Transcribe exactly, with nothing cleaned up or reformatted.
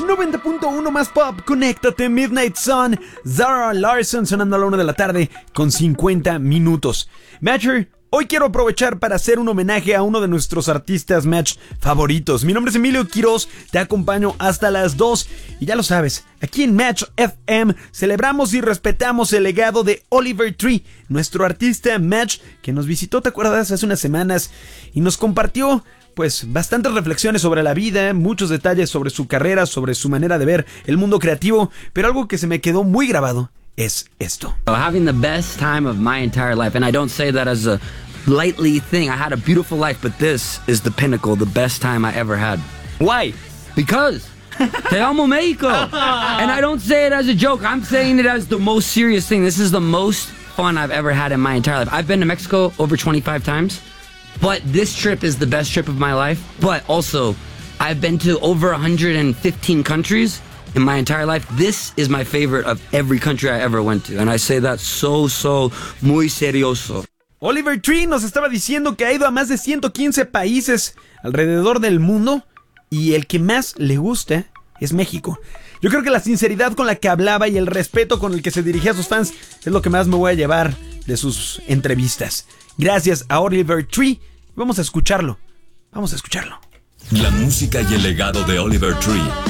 noventa punto uno más pop, conéctate, Midnight Sun, Zara Larsson sonando a la una de la tarde con cincuenta minutos. Matcher, hoy quiero aprovechar para hacer un homenaje a uno de nuestros artistas Match favoritos. Mi nombre es Emilio Quiroz, te acompaño hasta las dos y ya lo sabes, aquí en Match F M celebramos y respetamos el legado de Oliver Tree, nuestro artista Match que nos visitó, ¿te acuerdas? Hace unas semanas y nos compartió pues bastantes reflexiones sobre la vida, muchos detalles sobre su carrera, sobre su manera de ver el mundo creativo, pero algo que se me quedó muy grabado es esto. Having the best time of my entire life, and I don't say that as a lightly thing. I had a beautiful life, but this is the pinnacle, the best time I ever had. Why? Because te amo Mexico. And I don't say it as a joke. I'm saying it as the most serious thing. This is the most fun I've ever had in my entire life. I've been to Mexico over twenty-five times. But this trip is the best trip of my life. But also, I've been to over one hundred fifteen countries in my entire life. This is my favorite of every country I ever went to. And I say that so, so, muy serioso. Oliver Tree nos estaba diciendo que ha ido a más de ciento quince países alrededor del mundo y el que más le gusta es México. Yo creo que la sinceridad con la que hablaba y el respeto con el que se dirigía a sus fans es lo que más me voy a llevar de sus entrevistas. Gracias a Oliver Tree. Vamos a escucharlo. Vamos a escucharlo. La música y el legado de Oliver Tree